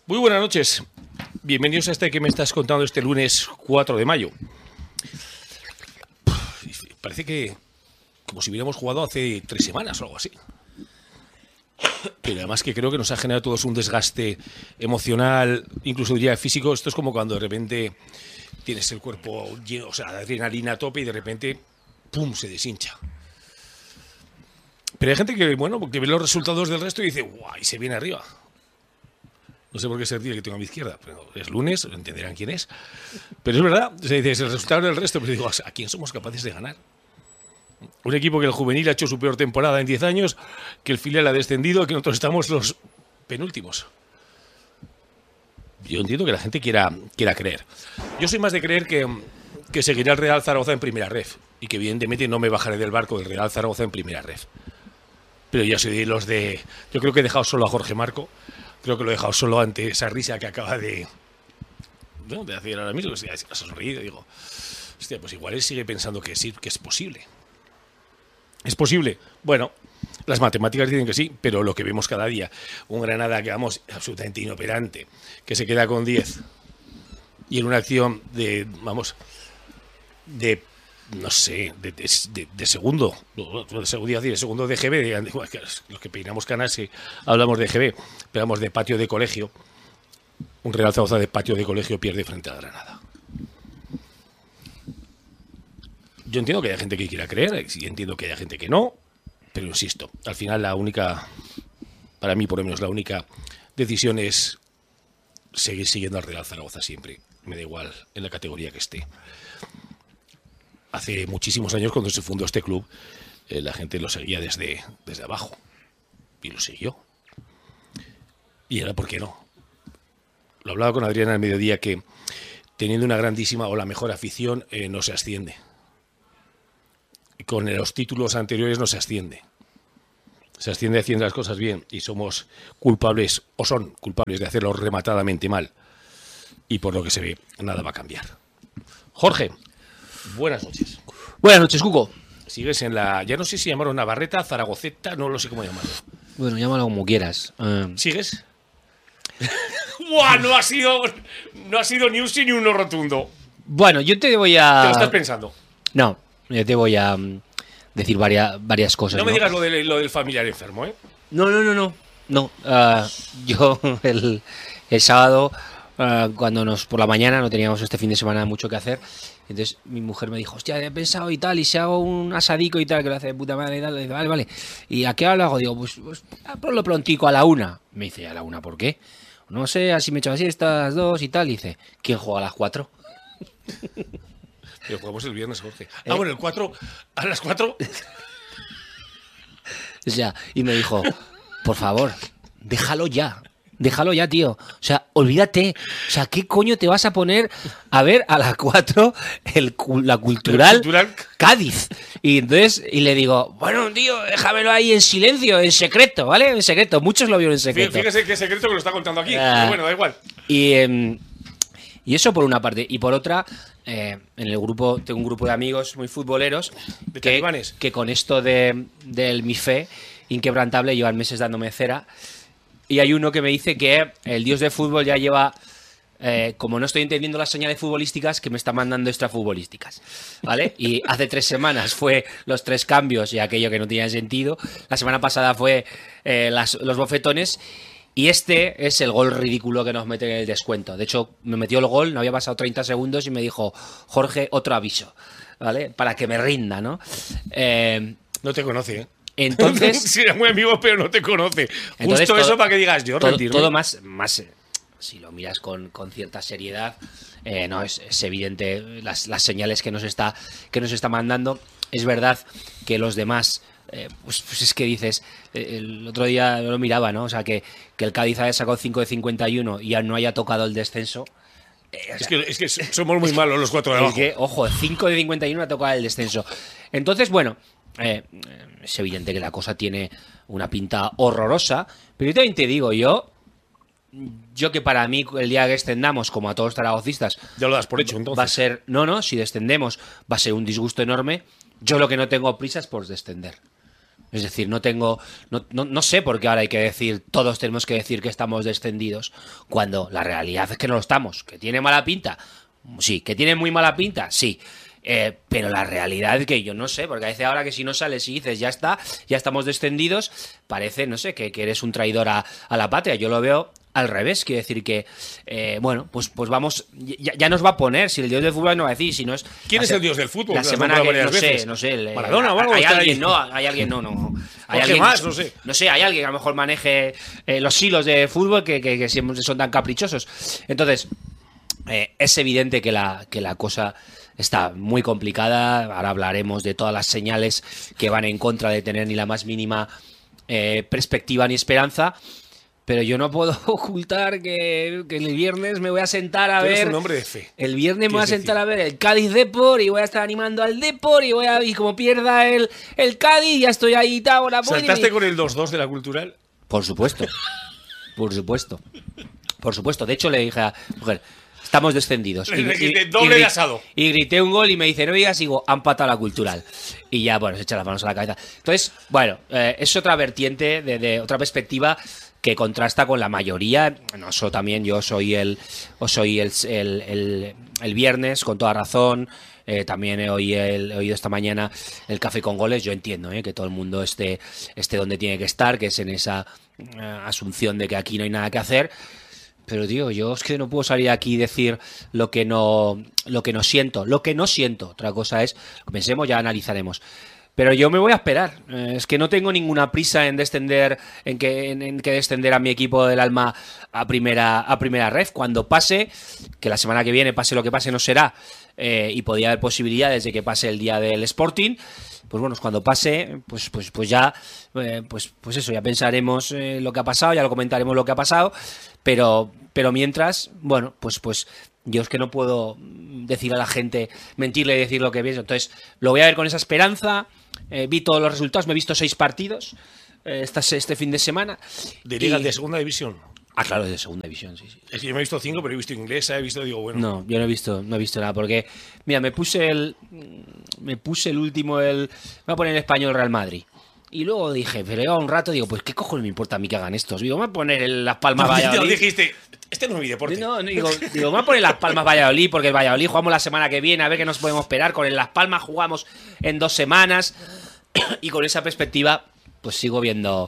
Muy buenas noches. Bienvenidos a este que me estás contando este lunes 4 de mayo. Parece que como si hubiéramos jugado hace 3 semanas o algo así. Pero además que creo que nos ha generado todos un desgaste emocional, incluso diría físico. Esto es como cuando de repente tienes el cuerpo lleno, o sea, de adrenalina a tope y de repente, ¡pum!, se deshincha. Pero hay gente que, bueno, que ve los resultados del resto y dice, ¡guau!, y se viene arriba. No sé por qué se ríe el que tengo a mi izquierda, pero es lunes, entenderán quién es. Pero es verdad, se dice, es el resultado del resto, pero digo, ¿a quién somos capaces de ganar? Un equipo que el juvenil ha hecho su peor temporada en 10 años, que el filial ha descendido, que nosotros estamos los penúltimos. Yo entiendo que la gente quiera creer. Yo soy más de creer que seguirá el Real Zaragoza en primera ref y que evidentemente no me bajaré del barco del Real Zaragoza en primera ref. Pero yo soy de los de... Yo creo que he dejado solo a Jorge Marco. Creo que lo he dejado solo ante esa risa que acaba de hacer ahora mismo. Se ha sonreído. Digo, hostia, pues igual él sigue pensando que sí, que es posible. ¿Es posible? Bueno, las matemáticas dicen que sí, pero lo que vemos cada día, un Granada que vamos absolutamente inoperante, que se queda con 10 y en una acción de segundo, de segundo de GB, los que peinamos canas, si hablamos de GB, pero hablamos de patio de colegio, un Real Zaragoza de patio de colegio pierde frente a Granada. Yo entiendo que haya gente que quiera creer, y entiendo que haya gente que no, pero insisto, al final la única, para mí por lo menos la única decisión es seguir siguiendo al Real Zaragoza siempre, me da igual en la categoría que esté. Hace muchísimos años cuando se fundó este club, la gente lo seguía desde abajo, y lo siguió. Y ahora, ¿por qué no? Lo hablaba con Adriana al mediodía, que teniendo una grandísima o la mejor afición no se asciende. Con los títulos anteriores no se asciende. Se asciende haciendo las cosas bien y somos culpables, o son culpables de hacerlo rematadamente mal. Y por lo que se ve, nada va a cambiar. Jorge, buenas noches. Buenas noches, Cuco. Sigues en la... Ya no sé si llamaron Navarreta, Zaragoceta, no lo sé cómo llamarlo. Bueno, llámalo como quieras. ¿Sigues? ¡Buah! No ha sido ni un sí ni un no rotundo. Bueno, yo te voy a... ¿Te lo estás pensando? No, yo te voy a decir varias cosas. No me digas lo del familiar enfermo, ¿eh? No. Yo el sábado, cuando por la mañana no teníamos este fin de semana mucho que hacer, entonces mi mujer me dijo, hostia, he pensado y tal, y si hago un asadico y tal, que lo hace de puta madre y tal, y dice, vale. ¿Y a qué hora lo hago? Digo, pues ponlo prontico a la 1. Me dice, ¿a la 1 por qué? No sé, así me he hecho así, estas 2 y tal. Y dice, ¿quién juega a las 4? Pero jugamos el viernes, Jorge. Bueno, el 4, a las 4. O sea, y me dijo, por favor, déjalo ya, tío. O sea, olvídate. O sea, ¿qué coño te vas a poner a ver a las 4 la cultural Cádiz? Y entonces, y le digo, bueno, tío, déjamelo ahí en silencio, en secreto, ¿vale? En secreto. Muchos lo vieron en secreto. Fíjese qué secreto que lo está contando aquí. Pero bueno, da igual. Y eso por una parte. Y por otra, en el grupo, tengo un grupo de amigos muy futboleros que con esto del mi fe inquebrantable llevan meses dándome cera. Y hay uno que me dice que el dios de fútbol ya lleva, como no estoy entendiendo las señales futbolísticas, que me está mandando extrafutbolísticas, ¿vale? Y hace 3 semanas fue los 3 cambios y aquello que no tenía sentido. La semana pasada fue los bofetones. Y este es el gol ridículo que nos mete en el descuento. De hecho, me metió el gol, no había pasado 30 segundos y me dijo, Jorge, otro aviso, ¿vale? Para que me rinda, ¿no? No te conoce, ¿eh? Entonces... Sí, era muy amigo, pero no te conoce. Justo eso para que digas, yo retiro. Todo más si lo miras con cierta seriedad, no es evidente las señales que nos está mandando. Es verdad que los demás... pues es que dices, el otro día lo miraba, ¿no? O sea, que el Cádiz haya sacado 5 de 51 y ya no haya tocado el descenso. Es que somos muy malos los 4 de abajo. Es que, ojo, 5 de 51 ha tocado el descenso. Entonces, bueno, es evidente que la cosa tiene una pinta horrorosa, pero yo también te digo, yo que para mí el día que descendamos, como a todos los zaragocistas, ya lo das por hecho, entonces. Va a ser, si descendemos va a ser un disgusto enorme. Yo lo que no tengo prisa es por descender. Es decir, no sé por qué ahora hay que decir, todos tenemos que decir que estamos descendidos, cuando la realidad es que no lo estamos. ¿Que tiene mala pinta? Sí. ¿Que tiene muy mala pinta? Sí. Pero la realidad es que yo no sé, porque a veces ahora que si no sales y dices ya está, ya estamos descendidos, parece, no sé, que eres un traidor a la patria. Yo lo veo al revés, quiere decir que, bueno, pues vamos, ya nos va a poner, si el dios del fútbol no va a decir, si no es... ¿Quién es el dios del fútbol? La semana que, no sé, Maradona o algo. Hay alguien, no. Hay alguien más, no sé. No sé, hay alguien que a lo mejor maneje los hilos de fútbol que siempre son tan caprichosos. Entonces, es evidente que la cosa está muy complicada. Ahora hablaremos de todas las señales que van en contra de tener ni la más mínima perspectiva ni esperanza. Pero yo no puedo ocultar que el viernes me voy a sentar a ver... Eres un hombre de fe. El viernes me voy a sentar a ver el Cádiz Depor y voy a estar animando al Depor y como pierda el Cádiz ya estoy ahí. ¿Saltaste con el 2-2 de la Cultural? Por supuesto. Por supuesto. Por supuesto. De hecho le dije a mujer, estamos descendidos. Doble de asado. Y grité un gol y me dice, no digas, digo, han patado la Cultural. Y ya, bueno, se echa las manos a la cabeza. Entonces, bueno, es otra vertiente de otra perspectiva que contrasta con la mayoría. No, eso también yo soy el viernes, con toda razón. También he oído esta mañana el Café con Goles. Yo entiendo que todo el mundo esté donde tiene que estar, que es en esa asunción de que aquí no hay nada que hacer. Pero tío, yo es que no puedo salir aquí y decir lo que no siento. Lo que no siento. Otra cosa es, pensemos, ya analizaremos. Pero yo me voy a esperar. Es que no tengo ninguna prisa en descender, en que descender a mi equipo del alma a primera ref. Cuando pase, que la semana que viene pase lo que pase no será, y podría haber posibilidades de que pase el día del Sporting. Pues bueno, cuando pase, pues ya, pues eso, ya pensaremos lo que ha pasado, ya lo comentaremos lo que ha pasado. Pero mientras, bueno, pues yo es que no puedo decir a la gente, mentirle y decir lo que pienso. Entonces, lo voy a ver con esa esperanza. Vi todos los resultados, me he visto 6 partidos este fin de semana. ¿De liga de segunda división? Ah, claro, de segunda división, sí. Es que yo me he visto 5, pero he visto inglesa, digo, bueno. No, yo no he visto nada, porque, mira, me puse el último, voy a poner el español Real Madrid. Y luego dije, pero lleva un rato, digo, pues qué cojones me importa a mí que hagan estos. Digo, me voy a poner Las Palmas Valladolid. Dijiste, este no es mi deporte. No, digo, me voy a poner Las Palmas Valladolid, porque el Valladolid jugamos la semana que viene, a ver qué nos podemos esperar. Con el Las Palmas jugamos en 2 semanas. Y con esa perspectiva, pues sigo viendo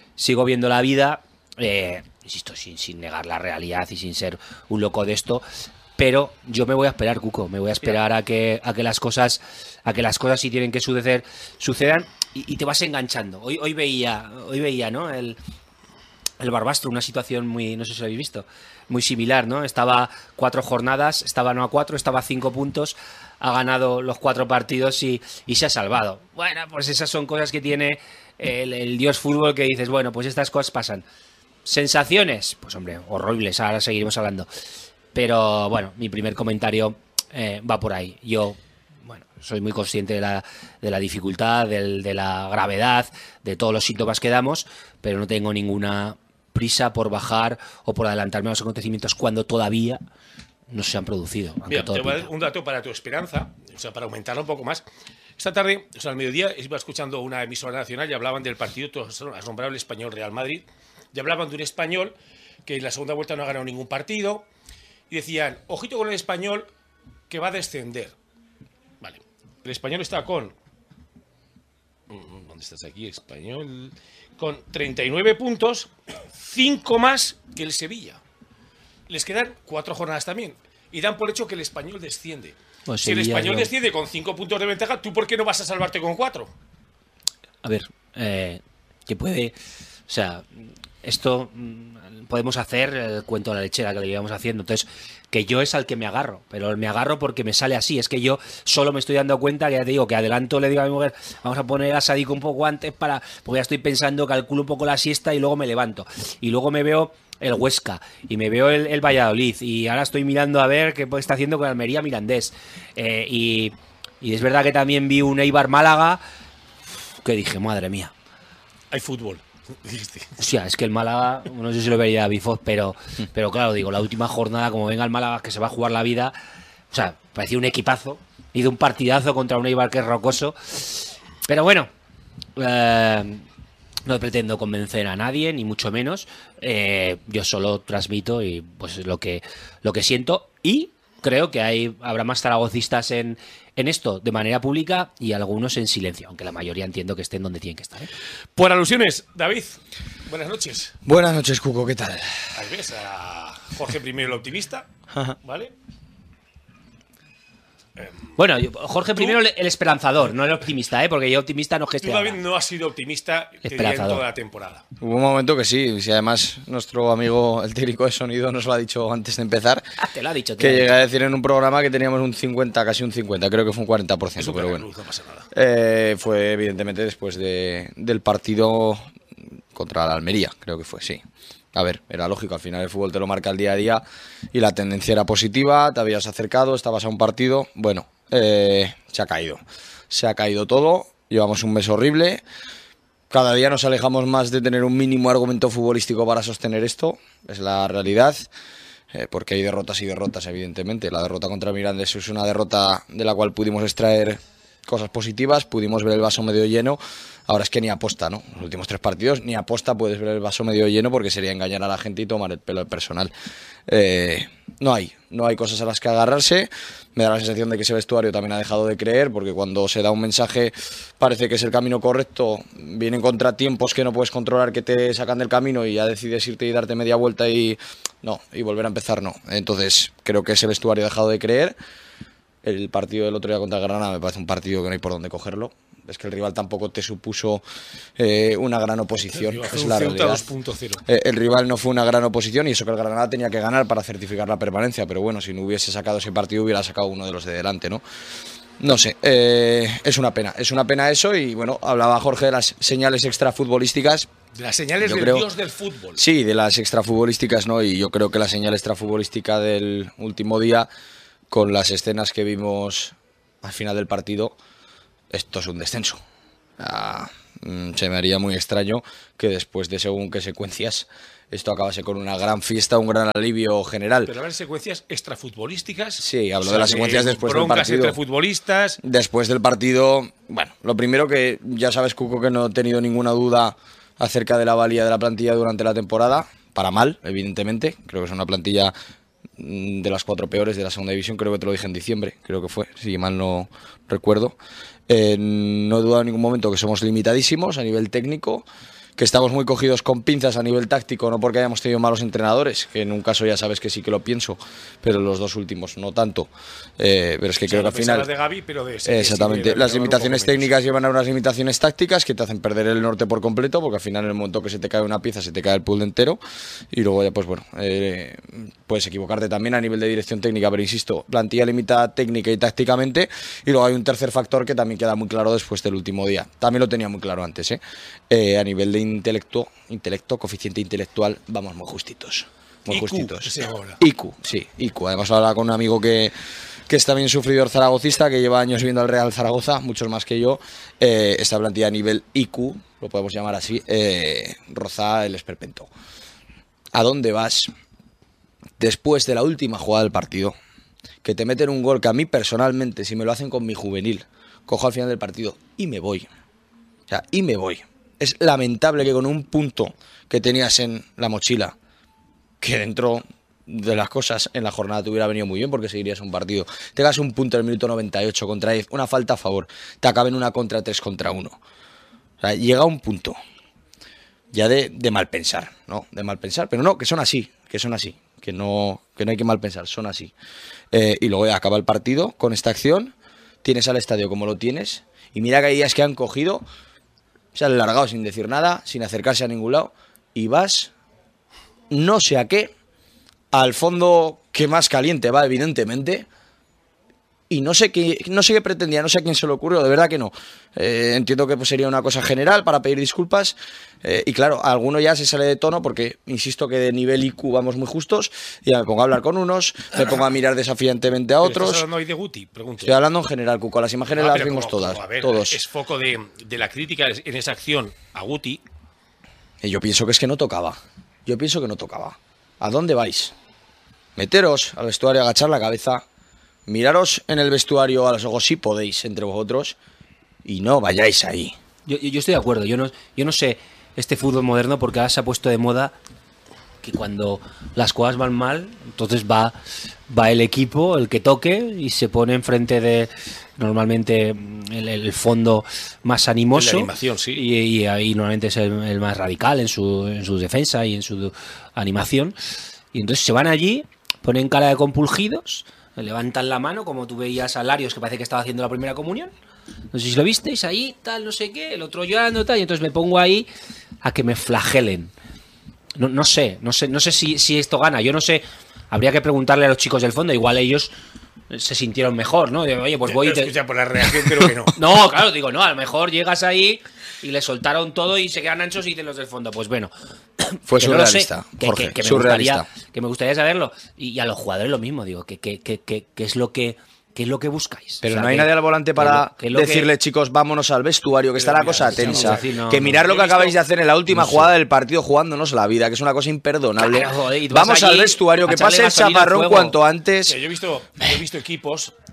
la vida. Insisto, sin negar la realidad y sin ser un loco de esto. Pero yo me voy a esperar, Cuco. Me voy a esperar a que las cosas si tienen que sucedan. Y te vas enganchando. Hoy veía, ¿no? El Barbastro, una situación muy, no sé si lo habéis visto, muy similar, ¿no? Estaba 4 jornadas, estaba no a 4, estaba a 5 puntos, ha ganado los 4 partidos y se ha salvado. Bueno, pues esas son cosas que tiene el dios fútbol, que dices, bueno, pues estas cosas pasan. ¿Sensaciones? Pues hombre, horribles, ahora seguiremos hablando. Pero bueno, mi primer comentario va por ahí. Yo, bueno, soy muy consciente de la dificultad, de la gravedad, de todos los síntomas que damos, pero no tengo ninguna prisa por bajar o por adelantarme a los acontecimientos cuando todavía no se han producido. Mira, te voy a dar un dato para tu esperanza, o sea, para aumentarla un poco más. Esta tarde, o sea, al mediodía, iba escuchando una emisora nacional y hablaban del partido, tú has nombrado el Español Real Madrid, y hablaban de un español que en la segunda vuelta no ha ganado ningún partido, y decían, ojito con el Español que va a descender. Vale, el Español está con... ¿Dónde estás aquí? Español... Con 39 puntos, 5 más que el Sevilla. Les quedan 4 jornadas también. Y dan por hecho que el Español desciende. Pues si el Español desciende con 5 puntos de ventaja, ¿tú por qué no vas a salvarte con 4? A ver, que puede... O sea, esto podemos hacer el cuento de la lechera que le llevamos haciendo. Entonces, que yo es al que me agarro, pero me agarro porque me sale así. Es que yo solo me estoy dando cuenta que ya te digo que adelanto, le digo a mi mujer, vamos a poner a Sadico un poco antes porque ya estoy pensando, calculo un poco la siesta y luego me levanto. Y luego me veo el Huesca y me veo el Valladolid y ahora estoy mirando a ver qué está haciendo con Almería Mirandés. Y es verdad que también vi un Eibar Málaga que dije, madre mía. Hay fútbol. O sea, es que el Málaga, no sé si lo vería Bifos, pero claro, digo, la última jornada, como venga el Málaga, que se va a jugar la vida, o sea, parecía un equipazo, y de un partidazo contra un Eibar que es rocoso. Pero bueno, no pretendo convencer a nadie, ni mucho menos. Yo solo transmito y pues lo que siento. Y creo que habrá más zaragocistas en esto de manera pública y algunos en silencio, aunque la mayoría entiendo que estén donde tienen que estar. Por alusiones, David, buenas noches. Buenas noches, Cuco, ¿qué tal? Ahí ves a Jorge I el optimista, ¿vale? Bueno, Jorge I el esperanzador, no el optimista, porque yo optimista no gestiono. Tú, David, no has sido optimista en toda la temporada. Hubo un momento que sí, y además nuestro amigo, el técnico de sonido, nos lo ha dicho antes de empezar. Te lo ha dicho. Que llegué a decir en un programa que teníamos un 50, casi un 50, creo que fue un 40%, pero bueno. No pasa nada. Fue evidentemente después del partido contra la Almería, creo que fue, sí. A ver, era lógico, al final el fútbol te lo marca el día a día y la tendencia era positiva, te habías acercado, estabas a un partido, bueno, se ha caído todo, llevamos un mes horrible, cada día nos alejamos más de tener un mínimo argumento futbolístico para sostener esto, es la realidad, porque hay derrotas y derrotas, evidentemente. La derrota contra Mirandés es una derrota de la cual pudimos extraer cosas positivas, pudimos ver el vaso medio lleno. Ahora es que ni aposta, ¿no? Los últimos 3 partidos ni aposta puedes ver el vaso medio lleno, porque sería engañar a la gente y tomar el pelo al personal. No hay cosas a las que agarrarse. Me da la sensación de que ese vestuario también ha dejado de creer, porque cuando se da un mensaje parece que es el camino correcto, vienen contratiempos que no puedes controlar, que te sacan del camino y ya decides irte y darte media vuelta y volver a empezar, no. Entonces creo que ese vestuario ha dejado de creer. El partido del otro día contra Granada me parece un partido que no hay por dónde cogerlo. Es que el rival tampoco te supuso una gran oposición. Es la realidad. El rival no fue una gran oposición, y eso que el Granada tenía que ganar para certificar la permanencia. Pero bueno, si no hubiese sacado ese partido, hubiera sacado uno de los de delante, ¿no? No sé, es una pena eso. Y bueno, hablaba Jorge de las señales extrafutbolísticas. De las señales del dios del fútbol. Sí, de las extrafutbolísticas, ¿no? Y yo creo que la señal extrafutbolística del último día, con las escenas que vimos al final del partido, esto es un descenso. Se me haría muy extraño que después de según qué secuencias esto acabase con una gran fiesta, un gran alivio general. Pero habrá secuencias extrafutbolísticas. Sí, hablo de las secuencias después del partido. Entre futbolistas. Después del partido, bueno, lo primero, que ya sabes, Cuco, que no he tenido ninguna duda acerca de la valía de la plantilla durante la temporada. Para mal, evidentemente. Creo que es una plantilla de las 4 peores de la segunda división. Creo que te lo dije en diciembre, creo que fue, si mal no recuerdo. No he dudado en ningún momento que somos limitadísimos a nivel técnico, que estamos muy cogidos con pinzas a nivel táctico, no porque hayamos tenido malos entrenadores, que en un caso ya sabes que sí que lo pienso, pero los 2 últimos no tanto. Pero es que creo que al final... De Gavi, pero de exactamente, sí, las limitaciones técnicas llevan a unas limitaciones tácticas que te hacen perder el norte por completo, porque al final en el momento que se te cae una pieza se te cae el puzzle entero, y luego ya pues bueno, puedes equivocarte también a nivel de dirección técnica, pero insisto, plantilla limitada técnica y tácticamente. Y luego hay un tercer factor que también queda muy claro después del último día, también lo tenía muy claro antes, a nivel de intelecto, coeficiente intelectual, vamos muy justitos. Muy justitos. IQ, sí, IQ. Además hablaba con un amigo que es también sufridor zaragocista, que lleva años viendo al Real Zaragoza, muchos más que yo. Esta plantilla a nivel IQ, lo podemos llamar así, roza el esperpento. ¿A dónde vas después de la última jugada del partido? Que te meten un gol que a mí personalmente, si me lo hacen con mi juvenil, cojo al final del partido y me voy. O sea, y me voy. Es lamentable que con un punto que tenías en la mochila, que dentro de las cosas en la jornada te hubiera venido muy bien porque seguirías un partido, tengas un punto en el minuto 98 contra 10, una falta a favor, te acaben una contra 3 contra 1. O sea, llega un punto ya de mal pensar, ¿no? De mal pensar, pero no, que son así, que no hay que mal pensar, son así. Y luego ya acaba el partido con esta acción, tienes al estadio como lo tienes, y mira que hay días que han cogido, se han largado sin decir nada, sin acercarse a ningún lado, y vas, no sé a qué, al fondo que más caliente va, evidentemente, y no sé qué pretendía, no sé a quién se le ocurrió, de verdad que no. Entiendo que pues sería una cosa general para pedir disculpas, y claro, a alguno ya se sale de tono porque, insisto, que de nivel IQ vamos muy justos, y ya me pongo a hablar con unos, me pongo a mirar desafiantemente a otros. ¿Estás hablando hoy de Guti? Pregunto. Estoy hablando en general, Cuco, las imágenes las vimos todas, a ver, todos. Es foco de la crítica en esa acción a Guti. Y yo pienso que es que no tocaba. ¿A dónde vais? Meteros al vestuario, agachar la cabeza, miraros en el vestuario a los ojos si podéis entre vosotros y no vayáis ahí. Yo estoy de acuerdo. Yo no sé este fútbol moderno porque ahora se ha puesto de moda que cuando las cosas van mal, entonces va el equipo, el que toque, y se pone enfrente de normalmente el fondo más animoso. La animación, sí. Y ahí normalmente es el más radical en su defensa y en su animación. Y entonces se van allí, ponen cara de compulgidos, levantan la mano, como tú veías a Larios, que parece que estaba haciendo la primera comunión. No sé si lo visteis ahí, tal, no sé qué, el otro llorando, tal, y entonces me pongo ahí a que me flagelen. No sé si esto gana. Yo no sé. Habría que preguntarle a los chicos del fondo. Igual ellos se sintieron mejor, ¿no? Oye, pues voy. Ya por la reacción creo que no. No, claro, digo, no. A lo mejor llegas ahí y le soltaron todo y se quedan anchos y dicen los del fondo. Pues bueno. Fue surrealista, no Jorge. Que me gustaría saberlo. Y a los jugadores lo mismo, digo. ¿Qué es lo que buscáis? Pero no hay nadie al volante para decirle, chicos, vámonos al vestuario, que está la cosa tensa. Que mirar lo que acabáis de hacer en la última jugada del partido jugándonos la vida, que es una cosa imperdonable. Claro, joder, vamos al vestuario, que pase el chaparrón cuanto antes. Yo he visto equipos